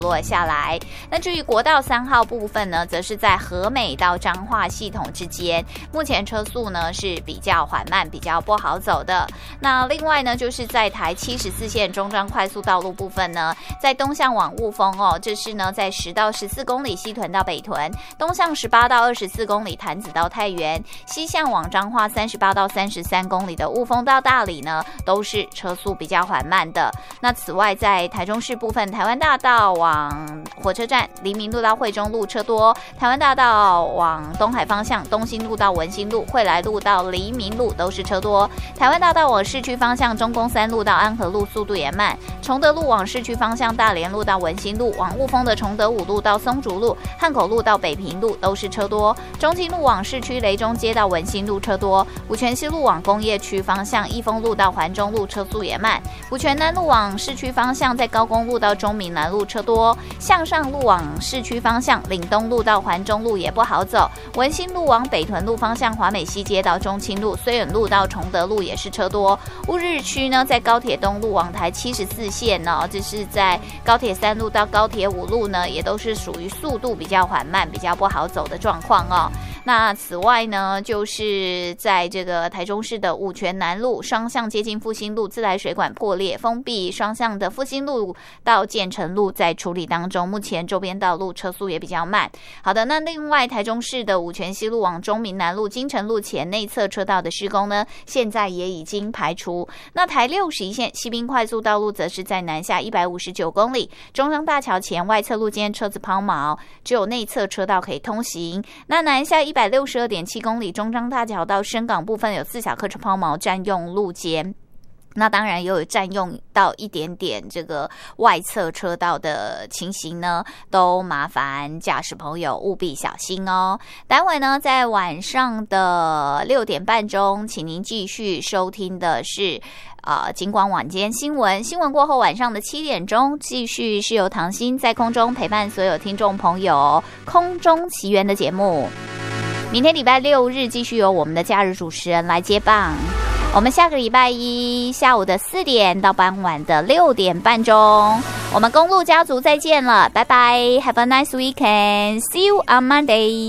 落下来。那至于国道3号部分呢，则是在和美到彰化系统之间，目前车速呢是比较缓慢，比较不好走的。那另外呢，就是在台74线中彰快速道路部分呢，在东向往雾峰这是呢在10到14公里西屯到北屯，东向18到24公里潭子到太原，西向往彰化38到33公里的雾峰到大里呢，都是车速比较缓慢的。那此外，在台中市部分，台湾大道往火车站黎明路到惠中路车多，台湾大道往东海方向东兴路到文心路、惠来路到黎明路都是车多，台湾大道往市区方向中宫3路到安和路速度也慢，崇德路往市区方向大连路到文心路，往雾峰的崇德5路到松竹路、汉口路到北平路都是车多，中清路往市区雷中街到文心路车多，五权西路往工业区方向益丰路到环中路车速也慢，五权南路往市区方向在高公路到中民南路车多，向上路往市区方向岭东路到环中路也不好走，文心路往北屯路方向华美西街到中清路、绥远路到崇德路也是车多。乌日区呢，在高铁东路往台74线呢，这是在高铁3路到高铁5路呢，也都是属于速度比较缓慢、比较不好走的状况那此外呢，就是在这个台中市的五权南路双向接近复兴路自来水管破裂，封闭双向的复兴路到建成路在处理当中，目前周边道路车速也比较慢。好的，那另外台中市的五权西路往中民南路金城路前内侧车道的施工呢，现在也已经排除。那台61线西滨快速道路则是在南下159公里，中彰大桥前外侧路间车子抛锚，只有内侧车道可以通行。那南下162.7公里，中彰大桥到深港部分有4小客车抛锚占用路肩。那当然也有占用到一点点这个外侧车道的情形呢，都麻烦驾驶朋友务必小心待会呢，在晚上的6点半钟，请您继续收听的是警广晚间新闻。新闻过后，晚上的7点钟，继续是由唐心在空中陪伴所有听众朋友空中奇缘的节目。明天礼拜6日，继续由我们的假日主持人来接棒。我们下个礼拜一下午的4点到傍晚的6点半钟，我们公路家族再见了，拜拜 ，Have a nice weekend，See you on Monday。